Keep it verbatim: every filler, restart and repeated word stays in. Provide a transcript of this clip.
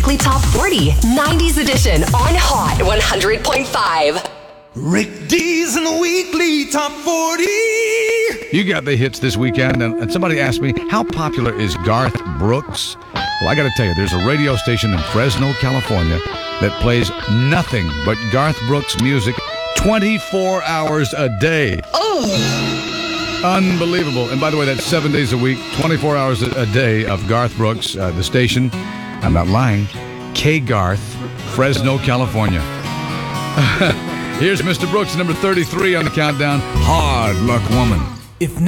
Weekly Top forty, nineties edition on Hot one hundred point five. Rick D's in the Weekly Top forty. You got the hits this weekend, and, and somebody asked me, how popular is Garth Brooks? Well, I got to tell you, there's a radio station in Fresno, California that plays nothing but Garth Brooks music twenty-four hours a day. Oh! Unbelievable. And by the way, that's seven days a week, twenty-four hours a day of Garth Brooks. Uh, the station, I'm not lying, K-Garth, Fresno, California. Here's Mister Brooks, number thirty-three on the countdown, Hard Luck Woman. If